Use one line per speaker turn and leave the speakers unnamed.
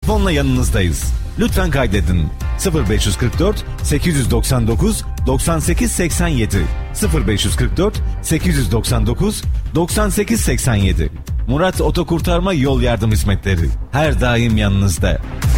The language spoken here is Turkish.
telefonla yanınızdayız. Lütfen kaydedin. 0544 899 9887 0544 899 9887. Murat Otokurtarma Yol Yardım Hizmetleri her daim yanınızda.